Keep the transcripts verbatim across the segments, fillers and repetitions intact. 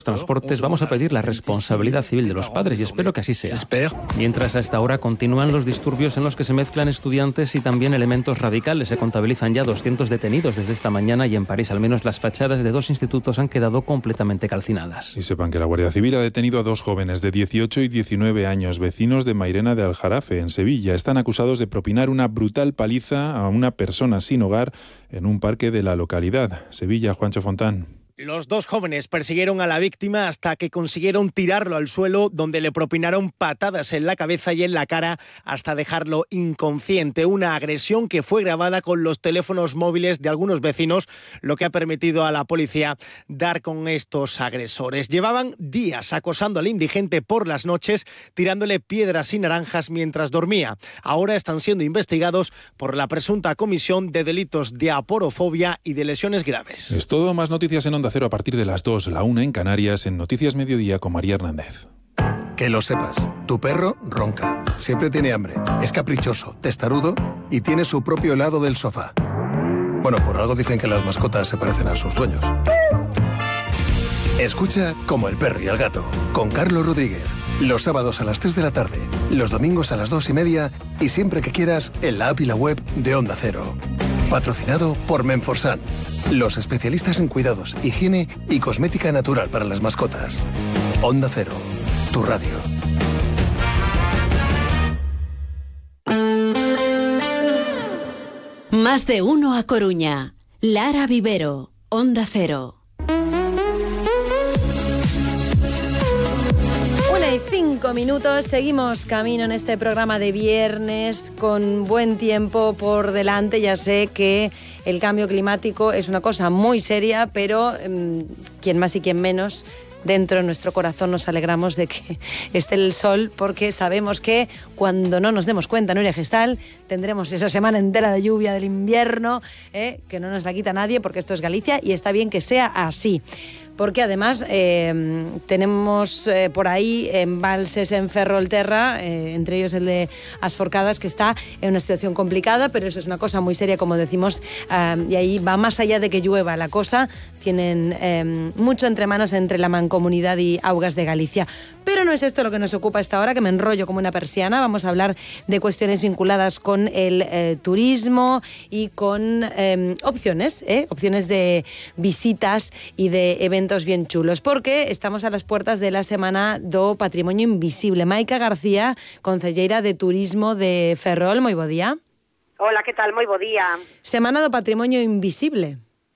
transportes vamos a pedir la responsabilidad civil de los padres y espero que así sea. Mientras, a esta hora continúan los disturbios en los que se mezclan estudiantes y también elementos radicales. Se contabilizan ya doscientos detenidos desde esta mañana y en París al menos las fachadas de dos institutos han quedado completamente calcinadas. Y sepan que la Guardia Civil ha detenido a dos jóvenes de dieciocho y diecinueve años, vecinos de Mairena de Aljarafe, en Sevilla. Están acusados de propinar una brutal paliza a una persona sin hogar en un parque de la localidad. Sevilla, Juancho Fontán. Los dos jóvenes persiguieron a la víctima hasta que consiguieron tirarlo al suelo, donde le propinaron patadas en la cabeza y en la cara hasta dejarlo inconsciente. Una agresión que fue grabada con los teléfonos móviles de algunos vecinos, lo que ha permitido a la policía dar con estos agresores. Llevaban días acosando al indigente por las noches, tirándole piedras y naranjas mientras dormía. Ahora están siendo investigados por la presunta comisión de delitos de aporofobia y de lesiones graves. Es todo. Más noticias en Onda Cero a partir de las dos, la una en Canarias, en Noticias Mediodía con María Hernández. Que lo sepas, tu perro ronca, siempre tiene hambre, es caprichoso, testarudo y tiene su propio helado del sofá. Bueno, por algo dicen que las mascotas se parecen a sus dueños. Escucha Como el perro y el gato, con Carlos Rodríguez, los sábados a las tres de la tarde, los domingos a las dos y media y siempre que quieras en la app y la web de Onda Cero. Patrocinado por Menforsan, los especialistas en cuidados, higiene y cosmética natural para las mascotas. Onda Cero, tu radio. Más de uno a Coruña. Lara Vivero, Onda Cero. Cinco minutos, seguimos camino en este programa de viernes con buen tiempo por delante. Ya sé que el cambio climático es una cosa muy seria, pero eh, quien más y quien menos, dentro de nuestro corazón nos alegramos de que esté el sol, porque sabemos que cuando no nos demos cuenta, Nuria Gestal, tendremos esa semana entera de lluvia del invierno, eh, que no nos la quita nadie, porque esto es Galicia y está bien que sea así. Porque además eh, tenemos eh, por ahí embalses en Ferrolterra, eh, entre ellos el de Asforcadas, que está en una situación complicada, pero eso es una cosa muy seria, como decimos, eh, y ahí va más allá de que llueva la cosa. Tienen eh, mucho entre manos entre la Mancomunidad y Augas de Galicia. Pero no es esto lo que nos ocupa esta hora, que me enrollo como una persiana. Vamos a hablar de cuestiones vinculadas con el eh, turismo y con eh, opciones, eh, opciones de visitas y de eventos bien chulos, porque estamos a las puertas de la Semana do Patrimonio Invisible. Maica García, concelleira de Turismo de Ferrol, moi bo día. Hola, que tal? Moi bo día. Semana do Patrimonio Invisible.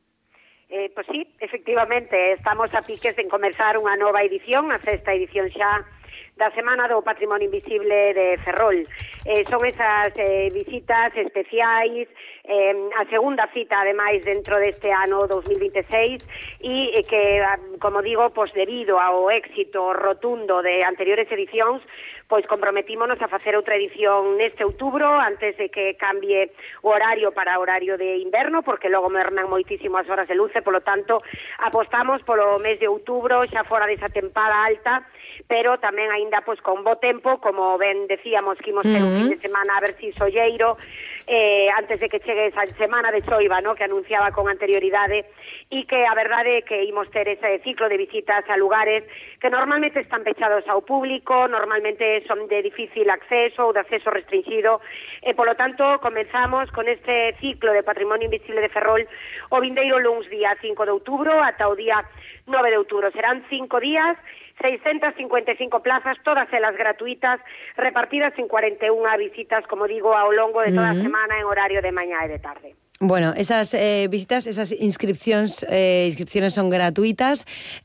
Eh, pois sí, efectivamente, estamos a piques de comezar unha nova edición, a sexta edición xa da Semana do Patrimonio Invisible de Ferrol. Eh, son esas eh, visitas especiais, eh, a segunda cita, ademais, dentro deste ano dos mil veintiséis, e eh, que, como digo, pues, debido ao éxito rotundo de anteriores edicións, pois comprometímonos a facer outra edición neste outubro, antes de que cambie o horario para horario de inverno, porque logo merman moitísimo as horas de luce, polo tanto, apostamos polo mes de outubro, xa fora desa tempada alta, pero tamén aínda pois con bo tempo, como ben decíamos que imos ter un fin de semana a ver si solleiro, eh, antes de que chegue esa semana de choiva, ¿no?, que anunciaba con anterioridade, e que a verdade é que imos ter ese ciclo de visitas a lugares que normalmente están pechados ao público, normalmente son de difícil acceso ou de acceso restringido, e polo tanto comenzamos con este ciclo de Patrimonio Invisible de Ferrol o vindeiro luns día cinco de outubro ata o día nove de outubro. Serán cinco días, seiscentas cincuenta e cinco plazas, todas elas gratuitas, repartidas en cuarenta e unha visitas, como digo, ao longo de toda a semana en horario de mañá e de tarde. Bueno, esas eh, visitas, esas inscripciones, eh, inscripciones son gratuitas.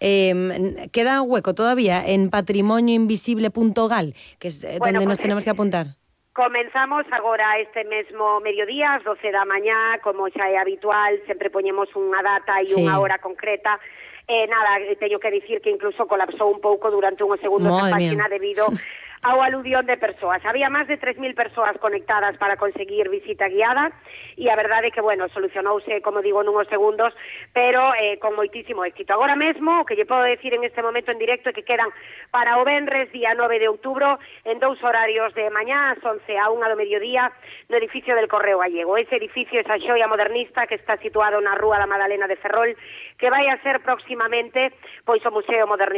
Eh, queda hueco todavía en patrimonio invisible punto gal, que es eh, bueno, donde pues, nos tenemos que apuntar. Comenzamos agora este mesmo mediodía, ás doce da mañá, como xa é habitual, sempre poñemos unha data e unha Sí. hora concreta. Eh, nada, teño que dicir que incluso colapsou un pouco durante unhos segundos a página debido ao aludión de persoas. Había máis de tres mil persoas conectadas para conseguir visita guiada e a verdade é que, bueno, solucionouse, como digo, nunhos segundos, pero eh, con moitísimo éxito. Agora mesmo, o que lle podo decir en este momento en directo é que quedan para o venres, día nove de outubro, en dous horarios de mañá, ás once a unha do mediodía, no edificio del Correo Gallego. Ese edificio, esa xoia modernista que está situado na Rúa da Madalena de Ferrol, que vai a ser próximamente pois o Museo Modernista